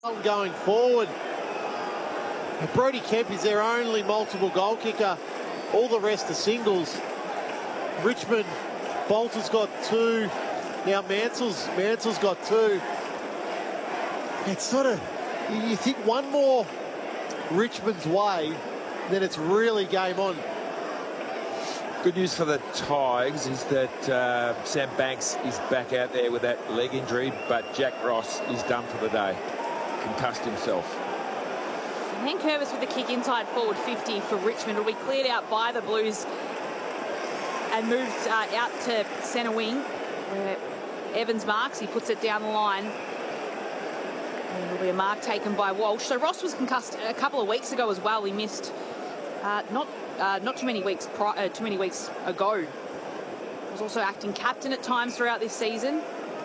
Going forward, Brody Kemp is their only multiple goal kicker. All the rest are singles. Richmond, Bolter's got 2. Now Mansell's got 2. It's sort of, you think one more Richmond's way, then it's really game on. Good news for the Tigers is that Sam Banks is back out there with that leg injury, but Jack Ross is done for the day. Concussed himself. Hank Curvis with the kick inside forward 50 for Richmond. Will be cleared out by the Blues and moved out to centre wing where Evans marks. He puts it down the line. And there'll be a mark taken by Walsh. So Ross was concussed a couple of weeks ago as well. He missed not too many weeks ago. He was also acting captain at times throughout this season.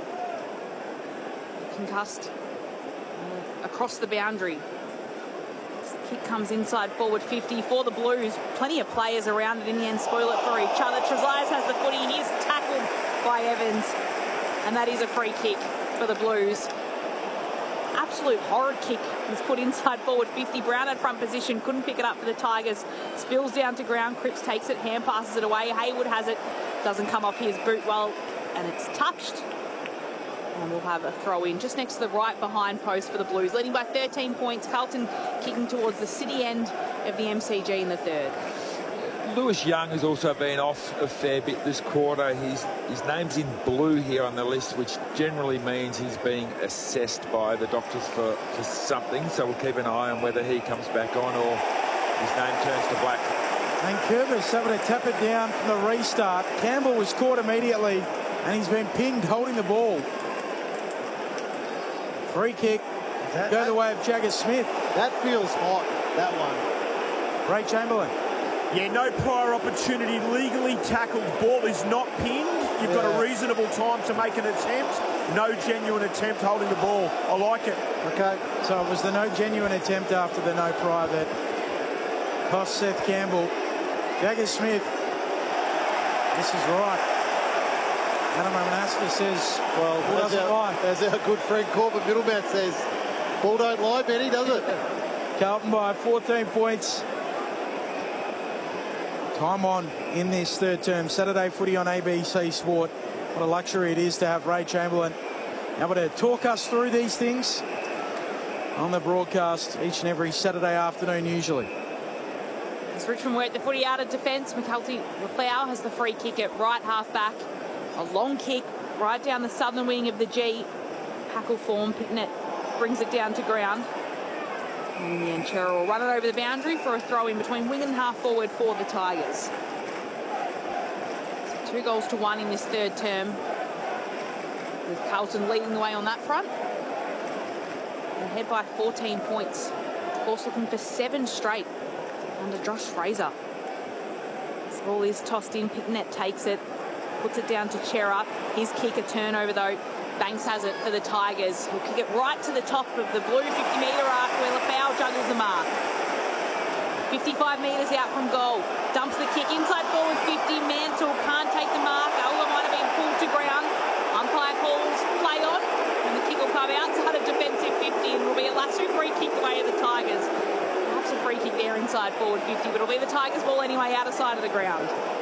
Concussed across the boundary. Kick comes inside forward 50 for the Blues. Plenty of players around it in the end. Spoil it for each other. Trezalius has the footy. He's tackled by Evans. And that is a free kick for the Blues. Absolute horrid kick was put inside forward 50. Brown had front position. Couldn't pick it up for the Tigers. Spills down to ground. Cripps takes it. Hand passes it away. Haywood has it. Doesn't come off his boot well. And it's touched. And we'll have a throw in just next to the right behind post for the Blues. Leading by 13 points. Carlton kicking towards the city end of the MCG in the third. Lewis Young has also been off a fair bit this quarter. His name's in blue here on the list, which generally means he's being assessed by the doctors for something. So we'll keep an eye on whether he comes back on or his name turns to black. And Curvis able to tap it down from the restart. Campbell was caught immediately and he's been pinged holding the ball. Free kick, go the way of Jagger Smith. That feels hot, that one. Ray Chamberlain. Yeah, no prior opportunity, legally tackled, ball is not pinned. You've got a reasonable time to make an attempt. No genuine attempt holding the ball. I like it. Okay, so it was the no genuine attempt after the no prior that cost Seth Campbell. Jagger Smith, this is right. Adam Manaska says, well, ball doesn't lie. As our good friend Corbett Middleman says, ball don't lie, Benny, does it? Carlton by 14 points. Time on in this third term. Saturday footy on ABC Sport. What a luxury it is to have Ray Chamberlain able to talk us through these things on the broadcast each and every Saturday afternoon usually. As Richmond work the footy out of defence, McCulty Lafau has the free kick at right half back. A long kick right down the southern wing of the G. Hackle form, Pitnet brings it down to ground. And in the end, Cheryl will run it over the boundary for a throw in between wing and half forward for the Tigers. So 2-1 in this third term, with Carlton leading the way on that front. And head by 14 points. Of course, looking for 7 straight under Josh Fraser. This ball is tossed in. Pitnet takes it. Puts it down to Chera. His kick, a turnover though. Banks has it for the Tigers. He'll kick it right to the top of the blue 50-metre arc where Lafau juggles the mark. 55 metres out from goal. Dumps the kick inside forward 50. Mansell can't take the mark. Ola might have been pulled to ground. Umpire calls play on. And the kick will come outside of defensive 50 and it'll be a lasso free kick away of the Tigers. Perhaps a free kick there inside forward 50, but it'll be the Tigers ball anyway out of sight of the ground.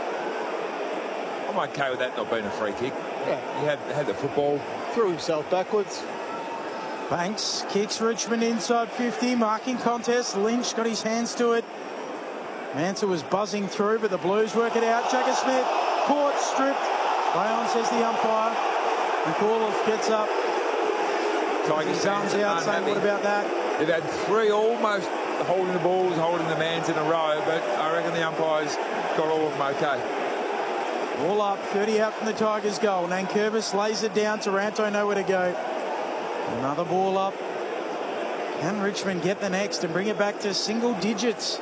I'm okay with that not being a free kick. Yeah. You had the football. Threw himself backwards. Banks kicks Richmond inside 50. Marking contest. Lynch got his hands to it. Mansell was buzzing through, but the Blues work it out. Jagger Smith caught, stripped. Play on, says the umpire. McAuliffe gets up. Tigers his arms out, saying, what about that? They've had 3 almost holding the balls, holding the mans in a row, but I reckon the umpires got all of them okay. All up, 30 out from the Tigers' goal. Nankervis lays it down. Taranto nowhere to go. Another ball up. Can Richmond get the next and bring it back to single digits?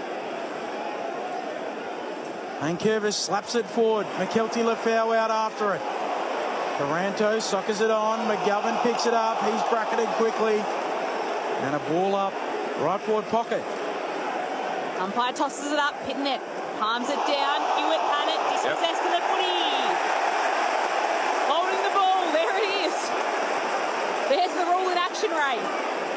Nankervis slaps it forward. McKelty Lafau out after it. Taranto soccers it on. McGovern picks it up. He's bracketed quickly. And a ball up. Right forward pocket. Umpire tosses it up. Pitnet palms it down. Hewitt had it. Dispossessed of the footy. Holding the ball. There it is. There's the rule in action, Ray.